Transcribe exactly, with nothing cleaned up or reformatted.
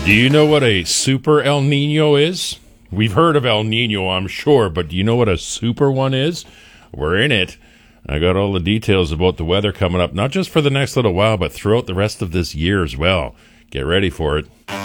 Do you know what a super El Nino is? We've heard of El Nino, I'm sure, but do you know what a super one is? We're in it. I got all the details about the weather coming up, not just for the next little while, but throughout the rest of this year as well. Get ready for it.